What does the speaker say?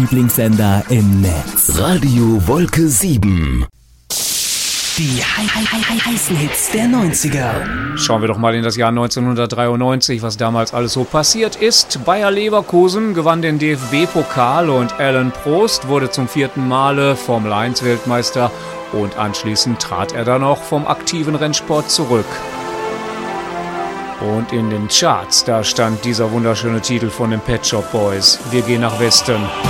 Lieblingssender im Netz. Radio Wolke 7. Die heißen Hits der 90er. Schauen wir doch mal in das Jahr 1993, was damals alles so passiert ist. Bayer Leverkusen gewann den DFB-Pokal und Alain Prost wurde zum 4. Male Formel-1-Weltmeister und anschließend trat er dann auch vom aktiven Rennsport zurück. Und in den Charts, da stand dieser wunderschöne Titel von den Pet Shop Boys. Wir gehen nach Westen.